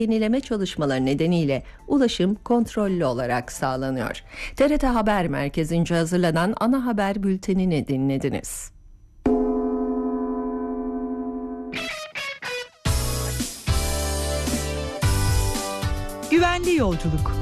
yenileme çalışmaları nedeniyle ulaşım kontrollü olarak sağlanıyor. TRT Haber Merkezi'nce hazırlanan ana haber bültenini dinlediniz. Güvenli yolculuk.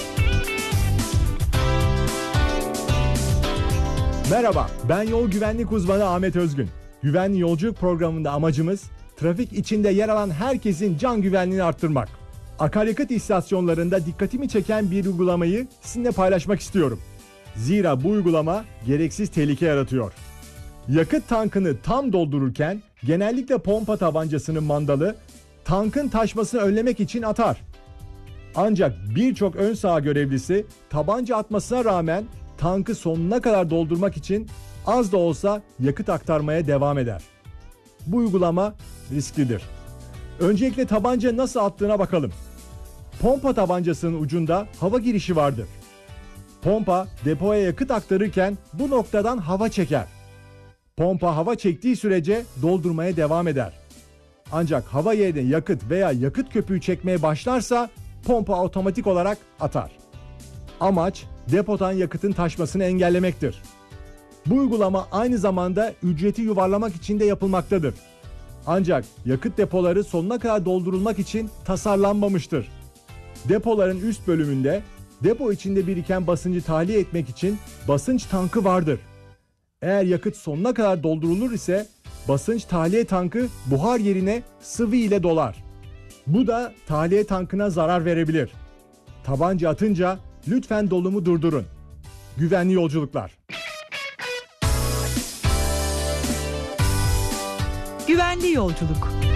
Merhaba, ben yol güvenlik uzmanı Ahmet Özgün. Güvenli yolculuk programında amacımız trafik içinde yer alan herkesin can güvenliğini arttırmak. Akaryakıt istasyonlarında dikkatimi çeken bir uygulamayı sizinle paylaşmak istiyorum. Zira bu uygulama gereksiz tehlike yaratıyor. Yakıt tankını tam doldururken genellikle pompa tabancasının mandalı tankın taşmasını önlemek için atar. Ancak birçok ön saha görevlisi tabanca atmasına rağmen tankı sonuna kadar doldurmak için az da olsa yakıt aktarmaya devam eder. Bu uygulama risklidir. Öncelikle tabanca nasıl attığına bakalım. Pompa tabancasının ucunda hava girişi vardır. Pompa depoya yakıt aktarırken bu noktadan hava çeker. Pompa hava çektiği sürece doldurmaya devam eder. Ancak hava yerine yakıt veya yakıt köpüğü çekmeye başlarsa pompa otomatik olarak atar. Amaç depodan yakıtın taşmasını engellemektir. Bu uygulama aynı zamanda ücreti yuvarlamak için de yapılmaktadır. Ancak yakıt depoları sonuna kadar doldurulmak için tasarlanmamıştır. Depoların üst bölümünde depo içinde biriken basıncı tahliye etmek için basınç tankı vardır. Eğer yakıt sonuna kadar doldurulur ise basınç tahliye tankı buhar yerine sıvı ile dolar. Bu da tahliye tankına zarar verebilir. Tabanca atınca lütfen dolumu durdurun. Güvenli yolculuklar. Güvenli yolculuk.